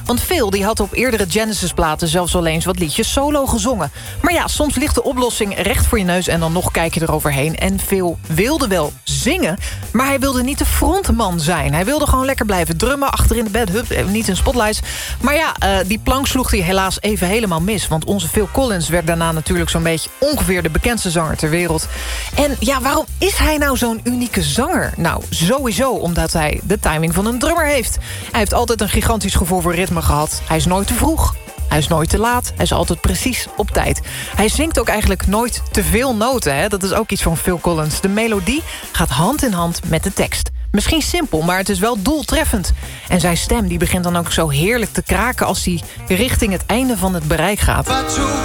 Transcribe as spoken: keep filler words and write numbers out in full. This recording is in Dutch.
Want Phil die had op eerdere Genesis-platen zelfs al eens wat liedjes solo gezongen. Maar ja, soms ligt de oplossing recht voor je neus en dan nog kijk je eroverheen. En Phil wilde wel zingen, maar hij wilde niet de frontman zijn. Hij wilde gewoon lekker blijven drummen, achter in de bed, hup, niet in spotlights. Maar ja, uh, die plank sloeg hij helaas even helemaal mis. Want onze Phil Collins werd daarna natuurlijk zo'n beetje ongeveer de bekendste zanger ter wereld. En ja, waarom is hij nou zo'n unieke zanger? Nou, sowieso omdat hij de timing van een drummer heeft. Hij heeft altijd een gigantisch gevoel voor ritme gehad. Hij is nooit te vroeg. Hij is nooit te laat. Hij is altijd precies op tijd. Hij zingt ook eigenlijk nooit te veel noten. Hè? Dat is ook iets van Phil Collins. De melodie gaat hand in hand met de tekst. Misschien simpel, maar het is wel doeltreffend. En zijn stem die begint dan ook zo heerlijk te kraken als hij richting het einde van het bereik gaat.